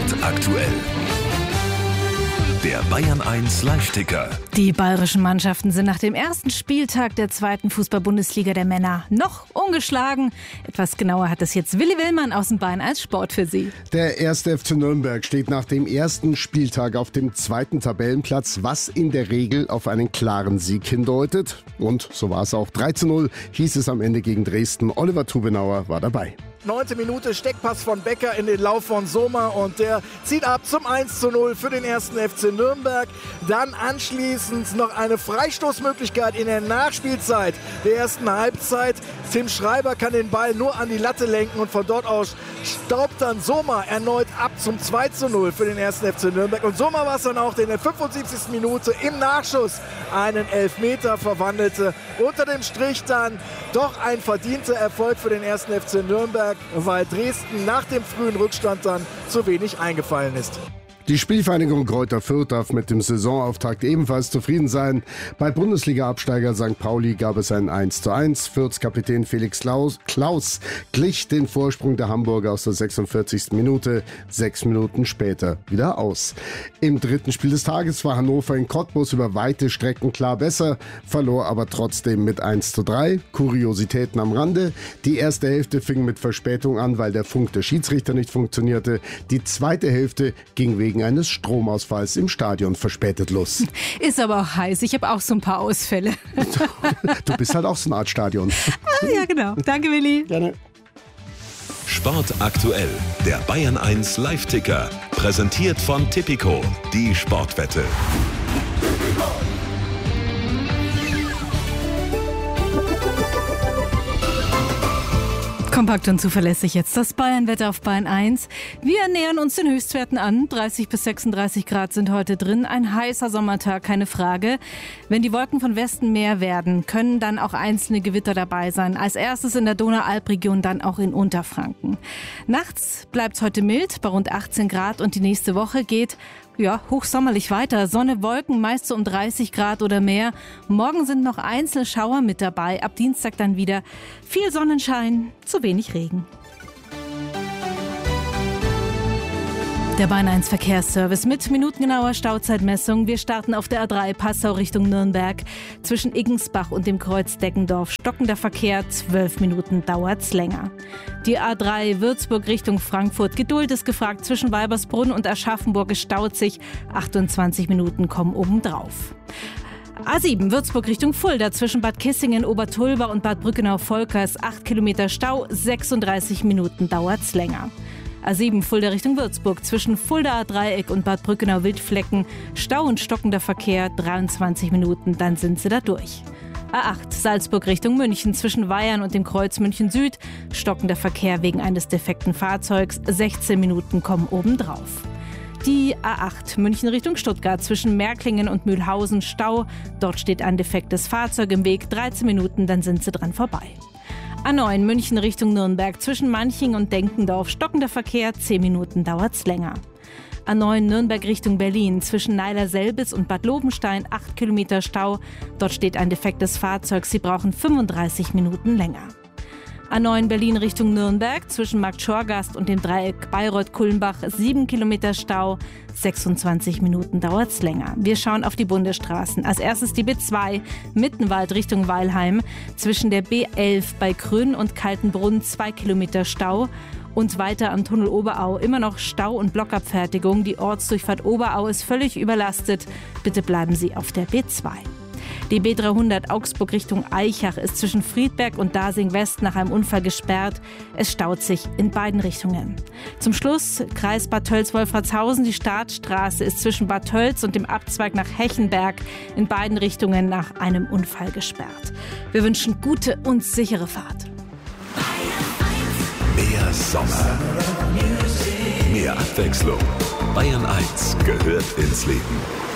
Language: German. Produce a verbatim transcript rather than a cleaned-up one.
Sport aktuell. Der Bayern eins Live-Ticker. Die bayerischen Mannschaften sind nach dem ersten Spieltag der zweiten Fußball-Bundesliga der Männer noch ungeschlagen. Etwas genauer hat es jetzt Willi Willmann aus dem Bayern eins Sport für Sie. Der erste F C Nürnberg steht nach dem ersten Spieltag auf dem zweiten Tabellenplatz, was in der Regel auf einen klaren Sieg hindeutet. Und so war es auch. drei zu null hieß es am Ende gegen Dresden. Oliver Tubenauer war dabei. neunte Minute, Steckpass von Becker in den Lauf von Sommer und der zieht ab zum eins zu null für den ersten F C Nürnberg. Dann anschließend noch eine Freistoßmöglichkeit in der Nachspielzeit der ersten Halbzeit. Tim Schreiber kann den Ball nur an die Latte lenken und von dort aus staubt dann Sommer erneut ab zum zwei zu null für den ersten F C Nürnberg. Und Sommer war es dann auch, der in der fünfundsiebzigsten Minute im Nachschuss einen Elfmeter verwandelte. Unter dem Strich dann doch ein verdienter Erfolg für den ersten F C Nürnberg, weil Dresden nach dem frühen Rückstand dann zu wenig eingefallen ist. Die Spielvereinigung Greuther Fürth darf mit dem Saisonauftakt ebenfalls zufrieden sein. Bei Bundesliga-Absteiger Sankt Pauli gab es ein eins zu eins. Fürths Kapitän Felix Klaus, Klaus glich den Vorsprung der Hamburger aus der sechsundvierzigsten Minute, sechs Minuten später wieder aus. Im dritten Spiel des Tages war Hannover in Cottbus über weite Strecken klar besser, verlor aber trotzdem mit eins zu drei. Kuriositäten am Rande. Die erste Hälfte fing mit Verspätung an, weil der Funk der Schiedsrichter nicht funktionierte. Die zweite Hälfte ging wegen eines Stromausfalls im Stadion verspätet los. Ist aber auch heiß. Ich habe auch so ein paar Ausfälle. Du bist halt auch so eine Art Stadion. Ah, ja, genau. Danke, Willi. Gerne. Sport aktuell. Der Bayern eins Live-Ticker. Präsentiert von Tipico. Die Sportwette. Kompakt und zuverlässig jetzt das Bayernwetter auf Bayern eins. Wir nähern uns den Höchstwerten an. dreißig bis sechsunddreißig Grad sind heute drin. Ein heißer Sommertag, keine Frage. Wenn die Wolken von Westen mehr werden, können dann auch einzelne Gewitter dabei sein. Als erstes in der Donau-Alp-Region, dann auch in Unterfranken. Nachts bleibt es heute mild, bei rund achtzehn Grad, und die nächste Woche geht ja, hochsommerlich weiter. Sonne, Wolken, meist so um dreißig Grad oder mehr. Morgen sind noch einzelne Schauer mit dabei. Ab Dienstag dann wieder viel Sonnenschein, zu wenig Regen. Der Bayern eins Verkehrsservice mit minutengenauer Stauzeitmessung. Wir starten auf der A drei Passau Richtung Nürnberg. Zwischen Iggensbach und dem Kreuz Deggendorf stockender Verkehr, zwölf Minuten dauert's länger. Die A drei Würzburg Richtung Frankfurt. Geduld ist gefragt, zwischen Weibersbrunn und Aschaffenburg. Es staut sich, achtundzwanzig Minuten kommen obendrauf. A sieben Würzburg Richtung Fulda, zwischen Bad Kissingen, Obertulba und Bad Brückenau-Volkers. acht Kilometer Stau, sechsunddreißig Minuten dauert's länger. A sieben Fulda Richtung Würzburg, zwischen Fuldaer Dreieck und Bad Brückenau-Wildflecken. Stau und stockender Verkehr, dreiundzwanzig Minuten, dann sind sie da durch. A acht Salzburg Richtung München, zwischen Weyern und dem Kreuz München Süd. Stockender Verkehr wegen eines defekten Fahrzeugs, sechzehn Minuten kommen obendrauf. Die A acht München Richtung Stuttgart, zwischen Märklingen und Mühlhausen. Stau, dort steht ein defektes Fahrzeug im Weg, dreizehn Minuten, dann sind sie dran vorbei. A neun München Richtung Nürnberg, zwischen Manching und Denkendorf. Stockender Verkehr, zehn Minuten dauert's länger. A neun Nürnberg Richtung Berlin, zwischen Neiler-Selbitz und Bad Lobenstein. acht Kilometer Stau. Dort steht ein defektes Fahrzeug. Sie brauchen fünfunddreißig Minuten länger. A neun Berlin Richtung Nürnberg, zwischen Markt Schorgast und dem Dreieck Bayreuth-Kulmbach. sieben Kilometer Stau. sechsundzwanzig Minuten dauert's länger. Wir schauen auf die Bundesstraßen. Als erstes die B zwei Mittenwald Richtung Weilheim. Zwischen der B elf bei Krön und Kaltenbrunn zwei Kilometer Stau. Und weiter am Tunnel Oberau immer noch Stau und Blockabfertigung. Die Ortsdurchfahrt Oberau ist völlig überlastet. Bitte bleiben Sie auf der B zwei. Die B dreihundert Augsburg Richtung Aichach ist zwischen Friedberg und Dasing West nach einem Unfall gesperrt. Es staut sich in beiden Richtungen. Zum Schluss Kreis Bad Tölz-Wolfratshausen. Die Startstraße ist zwischen Bad Tölz und dem Abzweig nach Hechenberg in beiden Richtungen nach einem Unfall gesperrt. Wir wünschen gute und sichere Fahrt. Mehr Sommer. Mehr Abwechslung. Bayern eins gehört ins Leben.